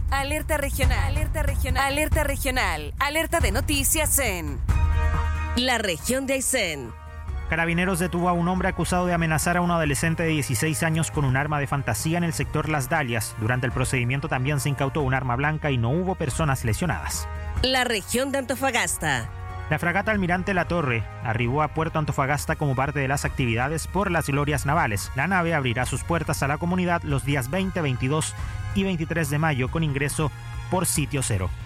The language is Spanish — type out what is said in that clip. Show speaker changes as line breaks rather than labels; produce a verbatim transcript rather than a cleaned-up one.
Alerta regional, alerta regional, alerta regional, alerta de noticias en la región de Aysén.
Carabineros detuvo a un hombre acusado de amenazar a un adolescente de dieciséis años con un arma de fantasía en el sector Las Dalias. Durante el procedimiento también se incautó un arma blanca y no hubo personas lesionadas.
La región de Antofagasta.
La fragata Almirante La Torre arribó a Puerto Antofagasta como parte de las actividades por las glorias navales. La nave abrirá sus puertas a la comunidad los días veinte, veintidós y veintitrés de mayo con ingreso por sitio cero.